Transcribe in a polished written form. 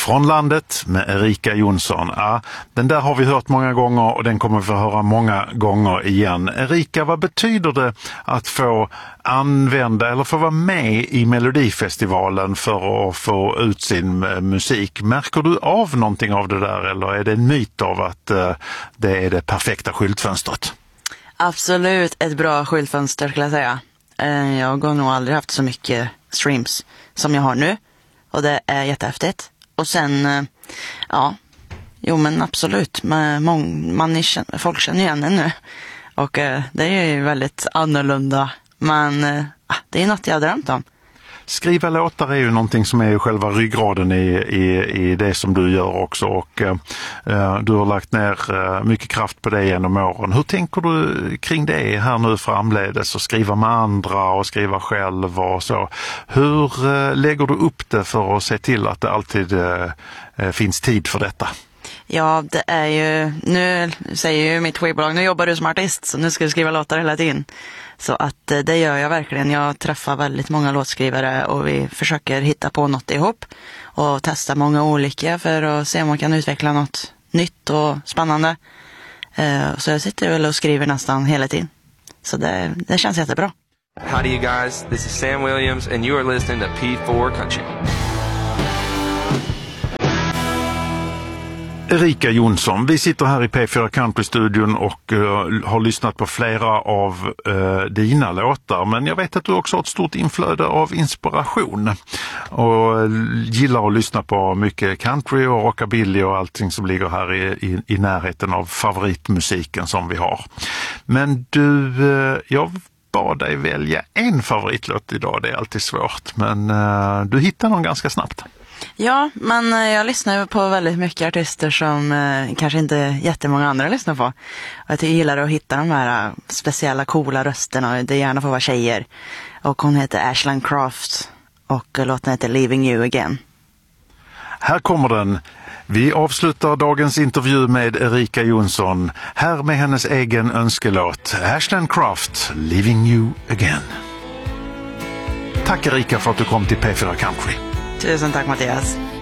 Från landet med Erika Jonsson. Ja, den där har vi hört många gånger och den kommer vi få höra många gånger igen. Erika, vad betyder det att få använda eller få vara med i Melodifestivalen för att få ut sin musik? Märker du av någonting av det där eller är det en myt av att det är det perfekta skyltfönstret? Absolut ett bra skyltfönster skulle jag säga. Jag har nog aldrig haft så mycket streams som jag har nu. Och det är jättehäftigt. Och sen, men absolut. Folk känner igen det nu. Och det är ju väldigt annorlunda. Men det är något jag har drömt om. Skriva låtar är ju någonting som är själva ryggraden i det som du gör också och du har lagt ner mycket kraft på det genom åren. Hur tänker du kring det här nu framledes och skriva med andra och skriva själv och så? Hur lägger du upp det för att se till att det alltid finns tid för detta? Ja, det är ju, nu säger ju mitt skivbolag, nu jobbar du som artist så nu ska du skriva låtar hela tiden. Så att det gör jag verkligen. Jag träffar väldigt många låtskrivare och vi försöker hitta på något ihop och testa många olika för att se om man kan utveckla något nytt och spännande. Så jag sitter väl och skriver nästan hela tiden. Så det känns jättebra. Howdy you guys, this is Sam Williams and you are listening to P4 Country. Erika Jonsson, vi sitter här i P4 Country-studion och har lyssnat på flera av dina låtar. Men jag vet att du också har ett stort inflöde av inspiration och gillar att lyssna på mycket country och rockabilly och allting som ligger här i närheten av favoritmusiken som vi har. Men du, jag bad dig välja en favoritlåt idag, det är alltid svårt. Men du hittar någon ganska snabbt. Ja, men jag lyssnar på väldigt mycket artister som kanske inte jättemånga andra lyssnar på. Och jag gillar att hitta de här speciella coola rösterna. Det gärna får vara tjejer. Och hon heter Ashland Craft och låten heter Leaving You Again. Här kommer den. Vi avslutar dagens intervju med Erika Jonsson. Här med hennes egen önskelåt. Ashland Craft, Leaving You Again. Tack Erika för att du kom till P4 Country. Tusen tack Mattias.